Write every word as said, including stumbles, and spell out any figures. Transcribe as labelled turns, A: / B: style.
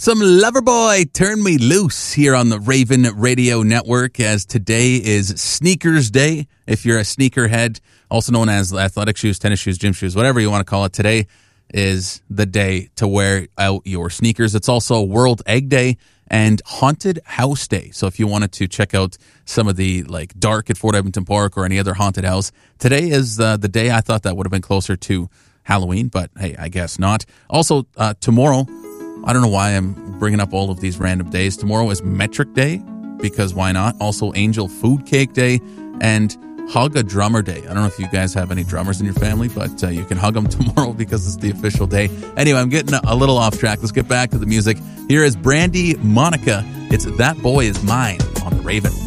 A: Some Loverboy, Turn Me Loose here on the Raven Radio Network, as today is Sneakers Day. If you're a sneakerhead, also known as athletic shoes, tennis shoes, gym shoes, whatever you want to call it, today is the day to wear out your sneakers. It's also World Egg Day and Haunted House Day. So if you wanted to check out some of the like dark at Fort Edmonton Park or any other haunted house, today is uh, the day. I thought that would have been closer to Halloween, but hey, I guess not. Also, uh, tomorrow, I don't know why I'm bringing up all of these random days. Tomorrow is Metric Day, because why not? Also Angel Food Cake Day and Hug a Drummer Day. I don't know if you guys have any drummers in your family, but uh, you can hug them tomorrow because it's the official day. Anyway, I'm getting a, a little off track. Let's get back to the music. Here is Brandy Monica. It's That Boy Is Mine on the Raven.